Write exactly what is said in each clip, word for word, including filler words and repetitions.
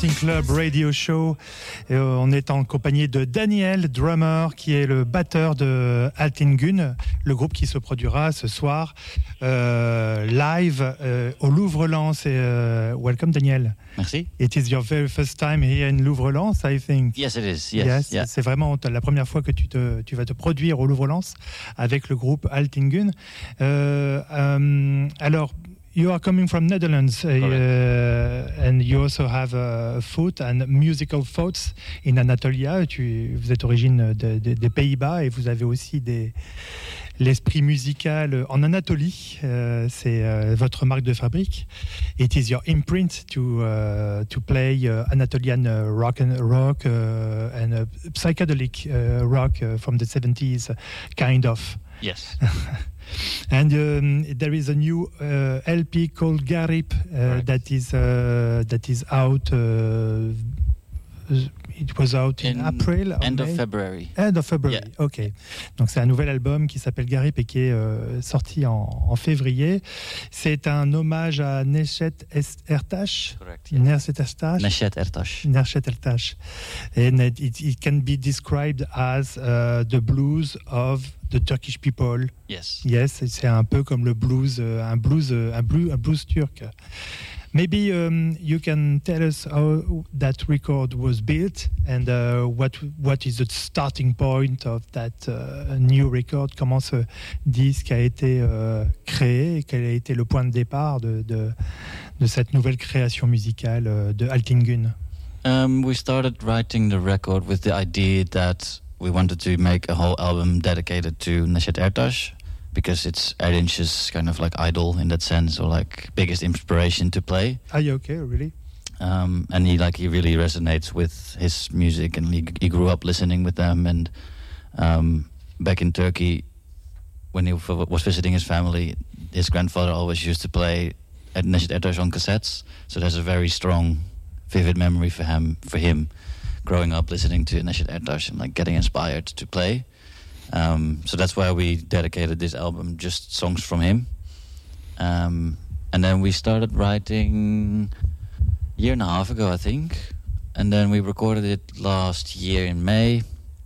Sporting Club Radio Show. Et on est en compagnie de Daniel, drummer, qui est le batteur de Altingun, le groupe qui se produira ce soir euh, live euh, au Louvre-Lens. Et, uh, welcome, Daniel. Merci. It is your very first time here in Louvre-Lens, I think. Yes, it is. Yes, yes yeah. C'est vraiment la première fois que tu, te, tu vas te produire au Louvre-Lens avec le groupe Altingun. Euh, um, alors, you are coming from Netherlands, uh, and you also have a foot and musical thoughts in Anatolia. Tu, vous êtes origine de, de, des Pays-Bas et vous avez aussi des, l'esprit musical en Anatolie. Uh, c'est uh, votre marque de fabrique. It is your imprint to uh, to play uh, Anatolian uh, rock and rock uh, and uh, psychedelic uh, rock uh, from the seventies, kind of. Yes. And um, there is a new uh, L P called Garip uh, that is uh, that is out. Uh, it was out in, in April. End May? of February. End of February. Yeah. Ok. Donc c'est un nouvel album qui s'appelle Garip et qui est euh, sorti en, en février. C'est un hommage à Nechet Ertash. Correct. Yeah. Nechet Ertash. Nechet Ertash. Nechet Ertash. And it, it can be described as uh, the blues of the Turkish people. Yes. Yes, c'est un peu comme le blues, un blues, un blues, un blues turc. Maybe um, you can tell us how that record was built and uh, what what is the starting point of that uh, new record. Comment ce disque a été uh, créé et quel a été le point de départ de de, de cette nouvelle création musicale uh, de Altingun. Um, we started writing the record with the idea that we wanted to make a whole album dedicated to Nechet Ertash, because it's Erdinch's kind of like idol in that sense, or like biggest inspiration to play. Are you okay, really? Um, and he like he really resonates with his music, and he, he grew up listening with them. And um, back in Turkey, when he was visiting his family, his grandfather always used to play at Nechet Ertash on cassettes. So there's a very strong, vivid memory for him. For him. Growing up listening to Nechet Ertash and like getting inspired to play. Um, so that's why we dedicated this album, just songs from him. Um, and then we started writing a year and a half ago, I think. And then we recorded it last year in May.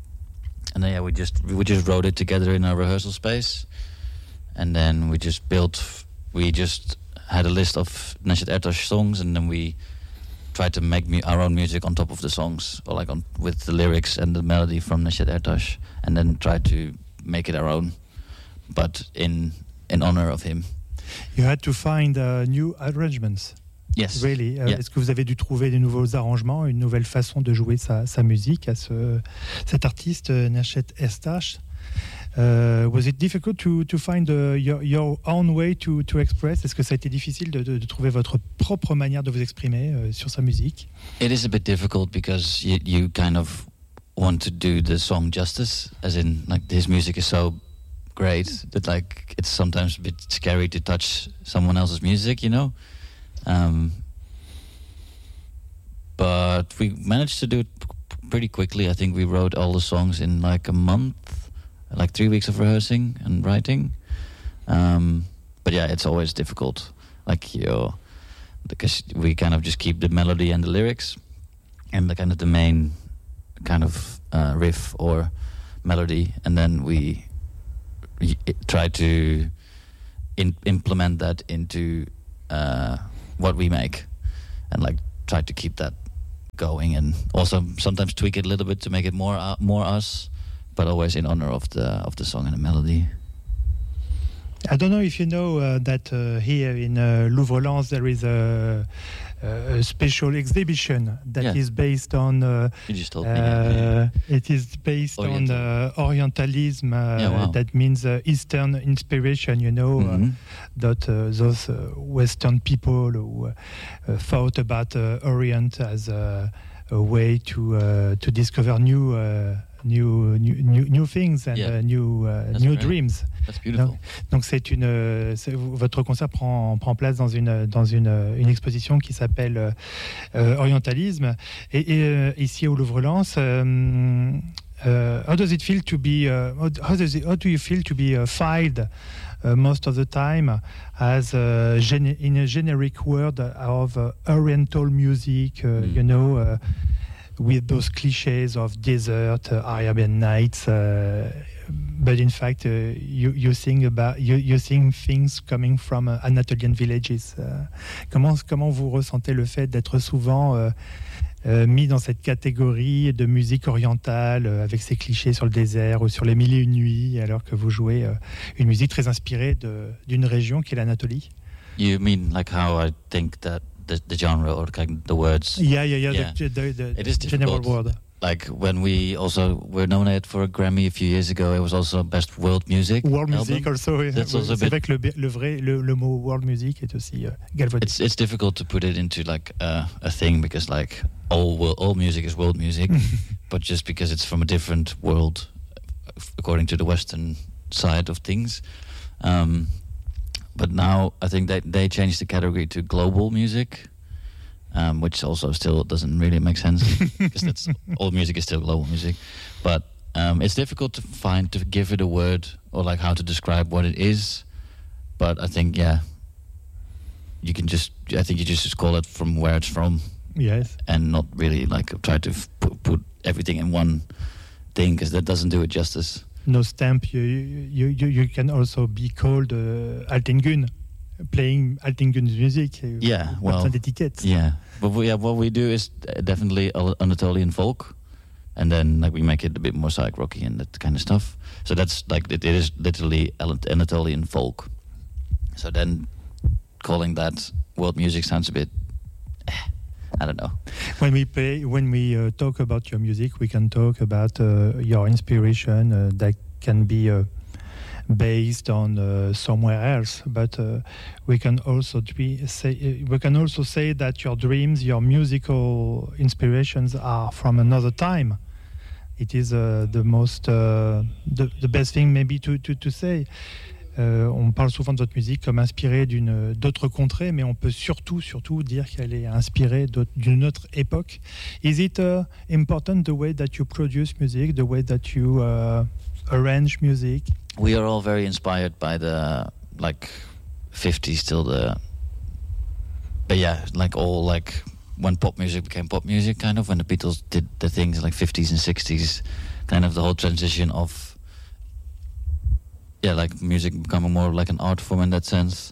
And then yeah, we just we just wrote it together in our rehearsal space. And then we just built, we just had a list of Nechet Ertash songs, and then we tried to make mu- our own music on top of the songs, or like on with the lyrics and the melody from Nechet Ertash, and then tried to make it our own, but in in honor of him. You had to find uh, new arrangements. Yes. Really? Uh, yeah. Est-ce que vous avez dû trouver des nouveaux arrangements, une nouvelle façon de jouer sa, sa musique à ce, cet artiste Nechet Ertash? Uh, was it difficult to, to find uh, your, your own way to, to express? Est-ce que ça a été difficile de, de, de trouver votre propre manière de vous exprimer uh, sur sa musique? It is a bit difficult because you, you kind of want to do the song justice, as in like his music is so great that like it's sometimes a bit scary to touch someone else's music, you know. Um, but we managed to do it p- pretty quickly. I think we wrote all the songs in like a month. Like three weeks of rehearsing and writing, um, but yeah, it's always difficult. Like you know, because we kind of just keep the melody and the lyrics, and the kind of the main kind of uh, riff or melody, and then we, we try to in, implement that into uh, what we make, and like try to keep that going, and also sometimes tweak it a little bit to make it more uh, more us. But always in honor of the of the song and the melody. I don't know if you know uh, that uh, here in uh, Louvre-Lens there is a, a special exhibition that yeah. is based on. Uh, you just told uh, me. Yeah. It is based Oriental. on uh, Orientalism. Uh, yeah, wow. That means uh, Eastern inspiration. You know mm-hmm. uh, that uh, those uh, Western people who uh, thought about uh, Orient as a, a way to uh, to discover new. Uh, New, new, new, new things and yeah. uh, new, uh, new great. dreams. That's beautiful. Donc, donc c'est une, c'est, votre concert prend, prend place dans une, dans une, une exposition qui s'appelle euh, Orientalisme. Et, et euh, ici au Louvre-Lens, euh, uh, how does it feel to be? Uh, how does it, how do you feel to be uh, filed uh, most of the time as a gen- in a generic word of uh, Oriental music? Uh, mm. You know, uh, with those cliches of desert, uh, Arabian Nights. Uh, but in fact, uh, you you sing about you you sing things coming from uh, Anatolian villages. Uh, comment comment vous ressentez le fait d'être souvent uh, Euh, mis dans cette catégorie de musique orientale euh, avec ses clichés sur le désert ou sur les mille et une nuits, alors que vous jouez euh, une musique très inspirée de, d'une région qui est l'Anatolie? You mean like how I think that the, the genre or like the words? Yeah, yeah, yeah. yeah. The, the, the it is general word. Like when we also were nominated for a Grammy a few years ago, it was also Best World Music. World album. Music also. Yeah. That's also C'est vrai que le, le vrai le, le mot World Music est aussi uh, galvaudé. It's it's difficult to put it into like uh, a thing because like all all music is world music, but just because it's from a different world, according to the Western side of things. Um, but now I think that they changed the category to global music. Um, which also still doesn't really make sense because that's all music is still global music, but um, it's difficult to find to give it a word or like how to describe what it is. But I think yeah, you can just I think you just, just call it from where it's from. Yes, and not really like try to f- put, put everything in one thing because that doesn't do it justice. No stamp. You you you, you can also be called uh, Altingun. Playing Altingun's music, yeah, well, yeah, but we, yeah, what we do is definitely Anatolian folk, and then like we make it a bit more psych rocky and that kind of stuff. So that's like it, it is literally Anatolian folk. So then calling that world music sounds a bit, eh, I don't know. When we play, when we uh, talk about your music, we can talk about uh, your inspiration uh, that can be. Uh, based on uh, somewhere else, but uh, we can also dre- say uh, we can also say that your dreams, your musical inspirations are from another time. It is uh, the most uh, the, the best thing maybe to to, to say. Euh, on parle souvent de votre musique comme inspirée d'une d'autres contrées, mais on peut surtout surtout dire qu'elle est inspirée d'une autre époque. Is it uh, important the way that you produce music, the way that you uh, arrange music? We are all very inspired by the like fifties till the, but yeah, like all like when pop music became pop music, kind of when the Beatles did the things like fifties and sixties, kind of the whole transition of yeah, like music becoming more like an art form in that sense.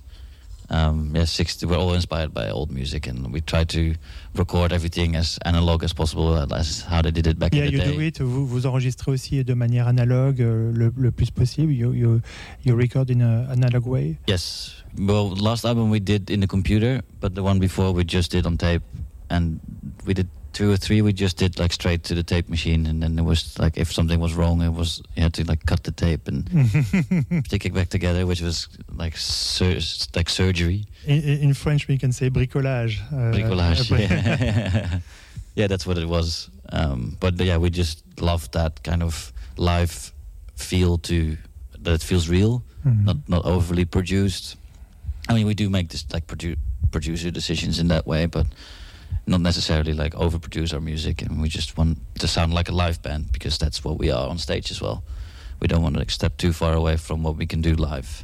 Um, yeah, sixty, we're all inspired by old music, and we try to record everything as analog as possible, as how they did it back yeah, in the you day. Do it. Vous, vous enregistrez aussi de manière analogue euh, le, le plus possible. You, you, you record in an analog way. Yes. Well, last album we did in the computer, but the one before we just did on tape, and we did two or three. We just did like straight to the tape machine, and then it was like if something was wrong, it was you had to like cut the tape and stick it back together, which was like sur- like surgery. In, in French, we can say bricolage. Uh, bricolage. Yeah. Yeah, that's what it was. Um, but yeah, we just loved that kind of live feel to that it feels real, mm-hmm. not not overly produced. I mean, we do make this like produ- producer decisions in that way, but not necessarily like overproduce our music, and we just want to sound like a live band because that's what we are on stage as well. We don't want to like, step too far away from what we can do live,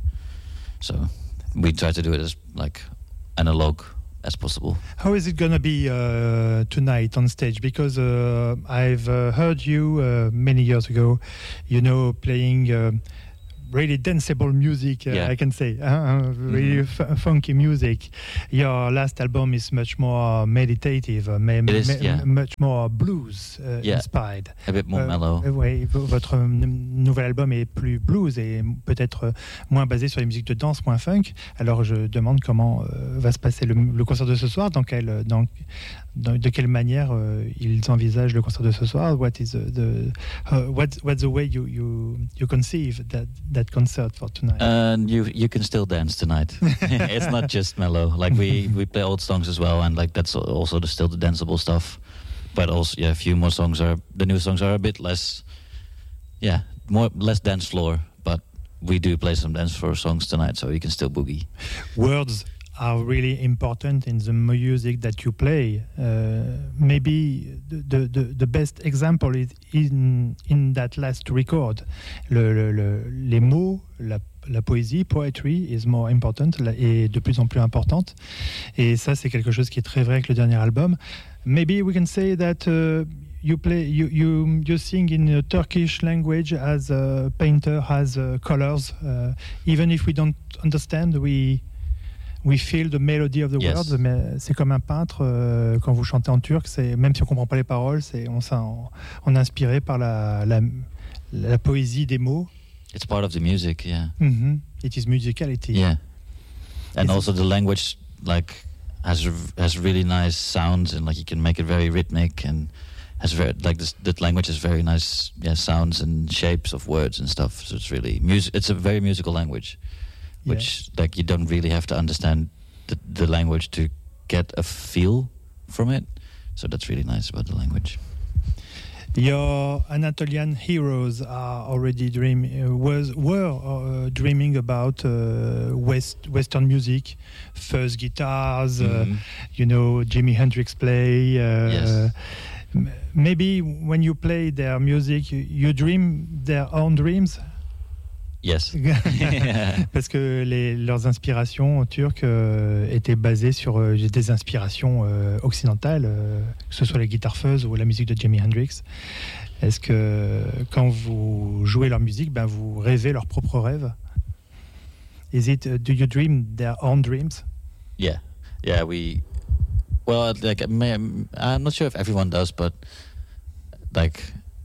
so we try to do it as like analog as possible. How is it gonna be uh, tonight on stage? Because uh, I've uh, heard you uh, many years ago, you know, playing uh, really danceable music, uh, yeah. I can say, uh, really mm-hmm. f- funky music. Your last album is much more meditative, uh, me- is, me- yeah. much more blues uh, yeah. inspired. A bit more uh, mellow. Oui, votre nouvel album est plus blues et peut-être moins basé sur les musiques de danse, moins funk. Alors je demande comment euh, va se passer le, le concert de ce soir, dans quel, dans, dans, de quelle manière euh, ils envisagent le concert de ce soir. What is the, the uh, what, what's the way you you you conceive that that concert for tonight? And you you can still dance tonight. It's not just mellow. Like we, we play old songs as well, and like that's also the, still the danceable stuff. But also, yeah, a few more songs are the new songs are a bit less, yeah, more less dance floor. But we do play some dance floor songs tonight, so you can still boogie. Words are really important in the music that you play. Uh, maybe the, the, the best example is in, in that last record. Le, le, le, les mots, la, la poésie, poetry is more important, est de plus en plus importante. Et ça, c'est quelque chose qui est très vrai avec le dernier album. Maybe we can say that uh, you play, you, you, you sing in a Turkish language as a painter has uh, colors. Uh, even if we don't understand, we... We feel the melody of the yes. words, mais c'est comme un peintre euh, quand vous chantez en turc, c'est même si on comprend pas les paroles, c'est on, on, on est inspiré par la, la la poésie des mots. It's part of the music, yeah. Mm-hmm. It is musicality. Yeah, and It's also the language like has has really nice sounds, and like you can make it very rhythmic, and has very like this, that language has very nice yeah sounds and shapes of words and stuff. So it's really music. It's a very musical language. Which yeah. like you don't really have to understand the, the language to get a feel from it. So that's really nice about the language. Your Anatolian heroes are already dream uh, was were uh, dreaming about uh, West Western music, fuzz guitars, mm-hmm. uh, you know, Jimi Hendrix play. Uh, yes. m- maybe when you play their music, you, you dream their own dreams. Yes. Parce que les, leurs inspirations turques euh, étaient basées sur euh, des inspirations euh, occidentales, euh, que ce soit la guitare fuzz ou la musique de Jimi Hendrix. Est-ce que quand vous jouez leur musique, ben vous rêvez leurs propres rêves? Is it uh, do you dream their own dreams? Yeah, yeah. We well, like I'm not sure if everyone does, but like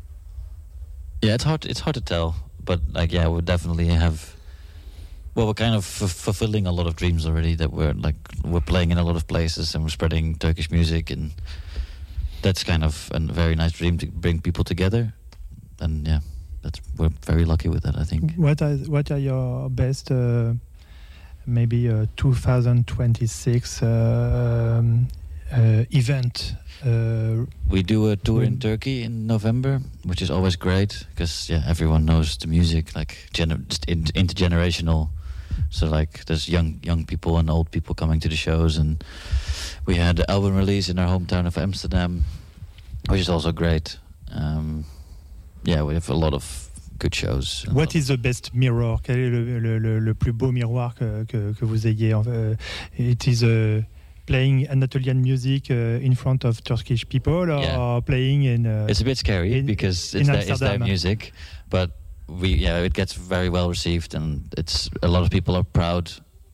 yeah, it's hard. It's hard to tell. But like yeah, we definitely have. Well, we're kind of f- fulfilling a lot of dreams already. That we're like we're playing in a lot of places and we're spreading Turkish music, and that's kind of a very nice dream to bring people together. And yeah, that's we're very lucky with that, I think. What are what are your best uh, maybe uh, twenty twenty-six uh, um, uh, event? Uh, we do a tour in Turkey in November, which is always great because yeah, everyone knows the music, like gener- just in- intergenerational. So like, there's young young people and old people coming to the shows, and we had the album release in our hometown of Amsterdam, which is also great. Um, yeah, we have a lot of good shows. What is the best mirror? Quel est le, le, le, le plus beau miroir que, que, que vous ayez? Uh, it is a playing Anatolian music uh, in front of Turkish people, or yeah. playing in. Uh, it's a bit scary in, because it's, their, it's their music, but we yeah it gets very well received, and it's a lot of people are proud.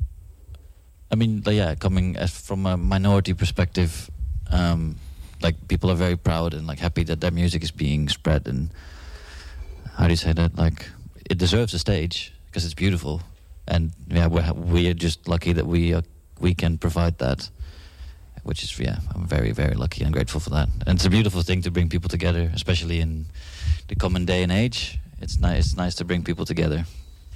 I mean, yeah, coming as from a minority perspective, um, like people are very proud and like happy that their music is being spread, and how do you say that? Like it deserves a stage because it's beautiful, and yeah, we're we're just lucky that we are, we can provide that. Which is, yeah, I'm very, very lucky and grateful for that. And it's a beautiful thing to bring people together, especially in the common day and age. It's nice, it's nice to bring people together.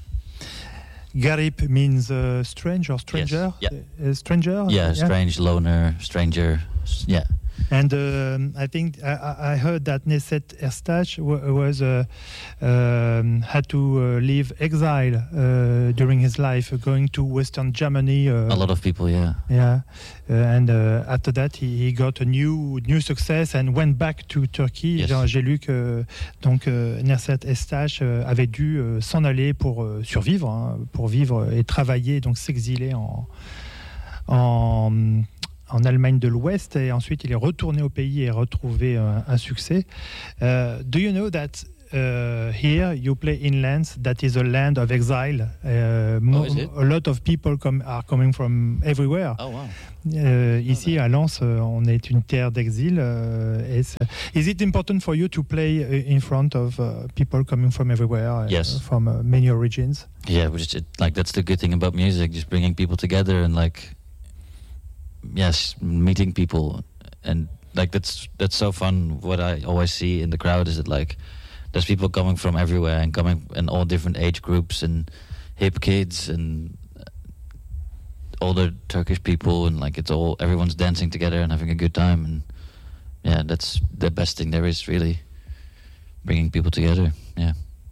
Garip means uh, strange or stranger? Yes. Yeah. Uh, stranger? Yeah, yeah, strange, loner, stranger, yeah. And um, I think I, I heard that Neset Erstash w- was uh, um, had to uh, leave exile uh, during his life, uh, going to Western Germany. Uh, a lot of people, yeah. Yeah, uh, and uh, after that he, he got a new new success and went back to Turkey. Yes. J'ai lu que donc uh, Neset Erstash uh, avait dû uh, s'en aller pour uh, survivre, hein, pour vivre et travailler, donc s'exiler en en en Allemagne de l'Ouest, et ensuite il est retourné au pays et retrouvé un, un succès. Uh, do you know that uh, here you play in lands that is a land of exile? Uh, mo- oh, is it? A lot of people come, are coming from everywhere. Oh wow. Uh, ici à Lens, uh, on est une terre d'exil. Uh, is it important for you to play in front of uh, people coming from everywhere? Yes. Uh, from uh, many origins. Yeah, which it, like that's the good thing about music, just bringing people together and like. Yes, meeting people, and like that's that's so fun. What I always see in the crowd is that like there's people coming from everywhere and coming in all different age groups, and hip kids and older Turkish people, and like it's all everyone's dancing together and having a good time, and yeah, that's the best thing there is, really, bringing people together. Yeah.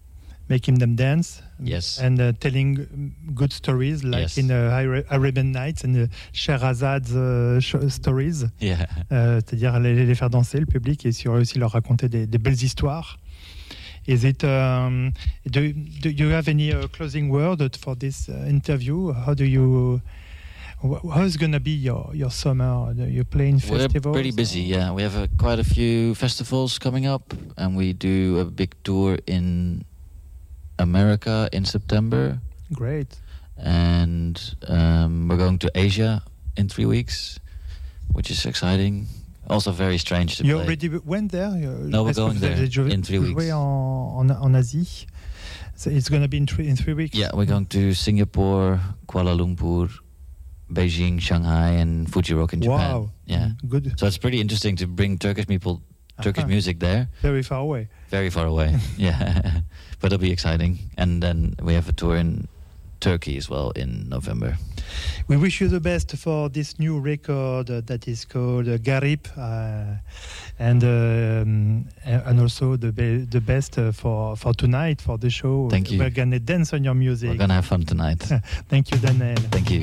making them dance. Yes. And uh, telling good stories, like yes. in uh, Arabian Nights and uh, Shahrazad's uh, stories. Yeah. Euh, c'est-à-dire les, les faire danser, le public, et sur aussi leur raconter des, des belles histoires. Is it? Um, do, do you have any uh, closing word for this uh, interview? How do you? How's gonna be your your summer? You're playing festivals. We're pretty busy. Yeah, we have a, quite a few festivals coming up, and we do a big tour in America in September. Great. And um, we're going to Asia in three weeks, which is exciting. Also very strange to you play. You already went there? No, we're going there in three weeks. En, en, en Asie. So it's going to be in three, in three weeks? Yeah, we're going to Singapore, Kuala Lumpur, Beijing, Shanghai, and Fuji Rock in Japan. Wow. Yeah. Good. So it's pretty interesting to bring Turkish people, Turkish uh-huh. music there. Very far away. Very far away, yeah. But it'll be exciting. And then we have a tour in Turkey as well in November. We wish you the best for this new record uh, that is called uh, Garip, uh, and um, and also the be- the best uh, for for tonight for the show. Thank you. We're gonna dance on your music. We're gonna have fun tonight. Thank you, Daniel. Thank you.